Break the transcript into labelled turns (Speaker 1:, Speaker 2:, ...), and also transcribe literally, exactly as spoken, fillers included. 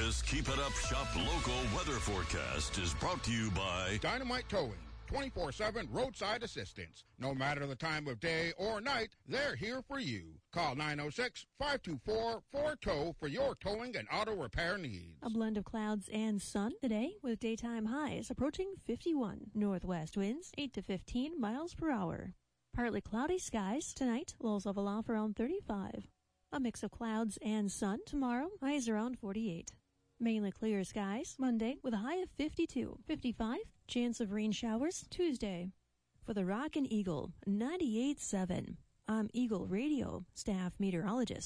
Speaker 1: This Keep It Up Shop local weather forecast is brought to you by
Speaker 2: Dynamite Towing, twenty-four seven roadside assistance. No matter the time of day or night, they're here for you. Call nine oh six, five two four, four tow for your towing and auto repair needs.
Speaker 3: A blend of clouds and sun today with daytime highs approaching fifty-one. Northwest winds eight to fifteen miles per hour. Partly cloudy skies tonight, lows level off around thirty-five. A mix of clouds and sun tomorrow, highs around forty-eight. Mainly clear skies Monday with a high of fifty-two. fifty-five, chance of rain showers Tuesday. For the Rockin' Eagle, ninety-eight point seven. I'm Eagle Radio staff meteorologist